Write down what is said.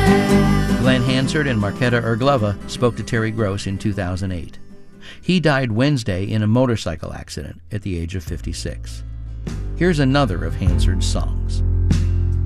Glenn Hansard and Marketa Irglova spoke to Terry Gross in 2008. He died Wednesday in a motorcycle accident at the age of 56. Here's another of Hansard's songs.